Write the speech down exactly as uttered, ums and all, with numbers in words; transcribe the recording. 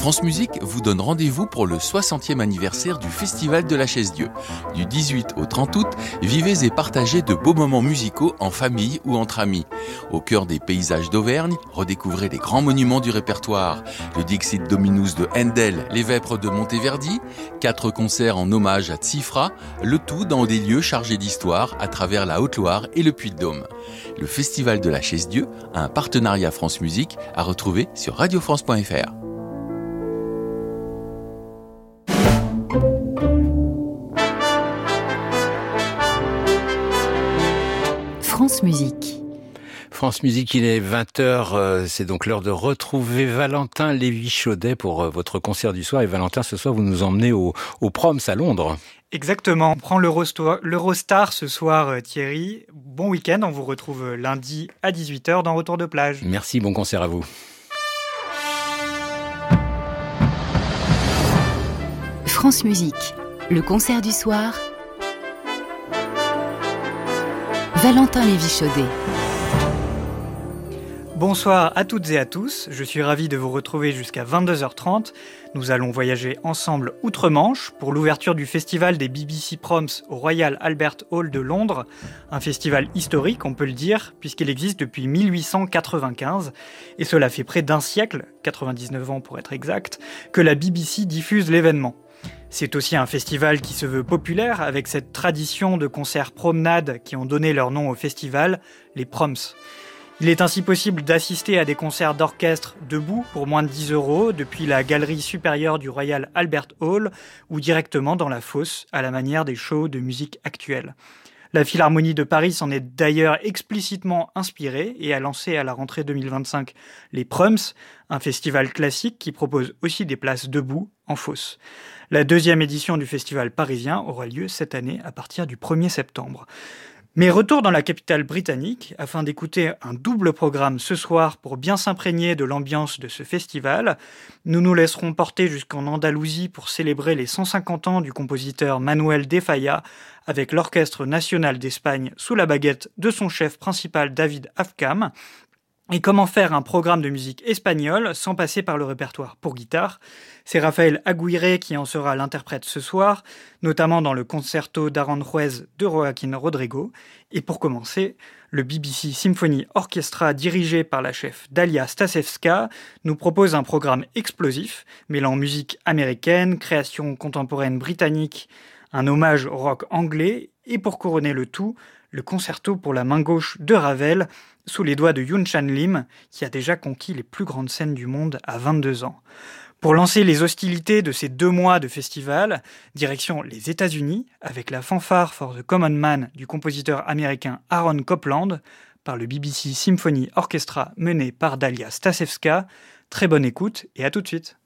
France Musique vous donne rendez-vous pour le soixantième anniversaire du Festival de la Chaise-Dieu. Du dix-huit au trente août, vivez et partagez de beaux moments musicaux en famille ou entre amis. Au cœur des paysages d'Auvergne, redécouvrez les grands monuments du répertoire. Le Dixit Dominus de Handel, les Vêpres de Monteverdi, quatre concerts en hommage à Tsifra, le tout dans des lieux chargés d'histoire à travers la Haute-Loire et le Puy-de-Dôme. Le Festival de la Chaise-Dieu a un partenariat France Musique à retrouver sur radio france point f r. France Musique. France Musique, il est vingt heures, euh, c'est donc l'heure de retrouver Valentin Lévy-Chaudet pour euh, votre concert du soir. Et Valentin, ce soir, vous nous emmenez au, au Proms à Londres. Exactement, on prend l'Eurostar, l'Eurostar ce soir, euh, Thierry. Bon week-end, on vous retrouve lundi à dix-huit heures dans Retour de plage. Merci, bon concert à vous. France Musique, le concert du soir. Valentin Lévy-Chaudet. Bonsoir à toutes et à tous, je suis ravi de vous retrouver jusqu'à vingt-deux heures trente. Nous allons voyager ensemble outre-Manche pour l'ouverture du festival des B B C Proms au Royal Albert Hall de Londres. Un festival historique, on peut le dire, puisqu'il existe depuis mille huit cent quatre-vingt-quinze. Et cela fait près d'un siècle, quatre-vingt-dix-neuf ans pour être exact, que la B B C diffuse l'événement. C'est aussi un festival qui se veut populaire avec cette tradition de concerts promenades qui ont donné leur nom au festival, les Proms. Il est ainsi possible d'assister à des concerts d'orchestre debout pour moins de dix euros depuis la galerie supérieure du Royal Albert Hall ou directement dans la fosse à la manière des shows de musique actuels. La Philharmonie de Paris s'en est d'ailleurs explicitement inspirée et a lancé à la rentrée deux mille vingt-cinq les Proms, un festival classique qui propose aussi des places debout en fosse. La deuxième édition du festival parisien aura lieu cette année à partir du premier septembre. Mais retour dans la capitale britannique, afin d'écouter un double programme ce soir pour bien s'imprégner de l'ambiance de ce festival. Nous nous laisserons porter jusqu'en Andalousie pour célébrer les cent cinquante ans du compositeur Manuel de Falla avec l'Orchestre national d'Espagne sous la baguette de son chef principal David Afkam. Et comment faire un programme de musique espagnole sans passer par le répertoire pour guitare? C'est Raphaël Aguirre qui en sera l'interprète ce soir, notamment dans le concerto d'Aranjuez de Joaquín Rodrigo. Et pour commencer, le B B C Symphony Orchestra dirigé par la chef Dalia Stasevska nous propose un programme explosif, mêlant musique américaine, création contemporaine britannique, un hommage au rock anglais et pour couronner le tout, le concerto pour la main gauche de Ravel, sous les doigts de Yoon Chan Lim, qui a déjà conquis les plus grandes scènes du monde à vingt-deux ans. Pour lancer les hostilités de ces deux mois de festival, direction les États-Unis, avec la fanfare for the Common Man du compositeur américain Aaron Copland, par le B B C Symphony Orchestra mené par Dalia Stasevska. Très bonne écoute et à tout de suite.